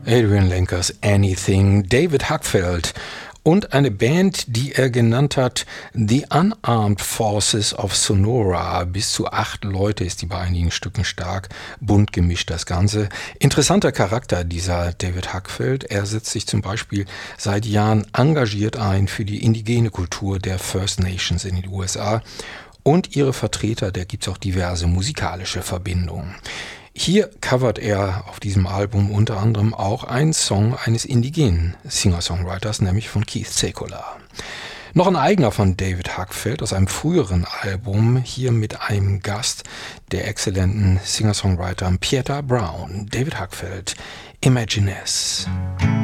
Adrian Lenkers Anything, David Hackfeld und eine Band, die er genannt hat The Unarmed Forces of Sonora. Bis zu 8 Leute ist die bei einigen Stücken stark, bunt gemischt das Ganze. Interessanter Charakter dieser David Hackfeld. Er setzt sich zum Beispiel seit Jahren engagiert ein für die indigene Kultur der First Nations in den USA und ihre Vertreter, da gibt es auch diverse musikalische Verbindungen. Hier covert er auf diesem Album unter anderem auch einen Song eines indigenen Singer-Songwriters, nämlich von Keith Secola. Noch ein eigener von David Hackfeld aus einem früheren Album, hier mit einem Gast, der exzellenten Singer-Songwriter Pieta Brown. David Hackfeld, Imagines.